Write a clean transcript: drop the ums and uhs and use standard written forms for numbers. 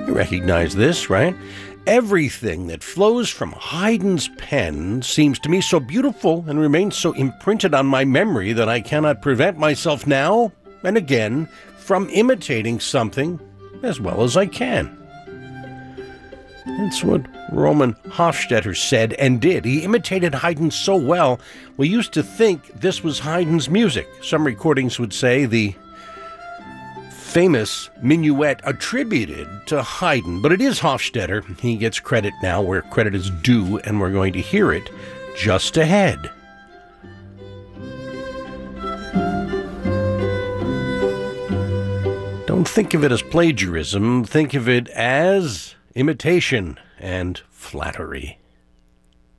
You recognize this, right? Everything that flows from Haydn's pen seems to me so beautiful and remains so imprinted on my memory that I cannot prevent myself now and again from imitating something as well as I can. That's what Roman Hofstetter said and did. He imitated Haydn so well, we used to think this was Haydn's music. Some recordings would say the famous minuet attributed to Haydn, but it is Hofstetter. He gets credit now where credit is due, and we're going to hear it just ahead. Don't think of it as plagiarism, think of it as imitation and flattery.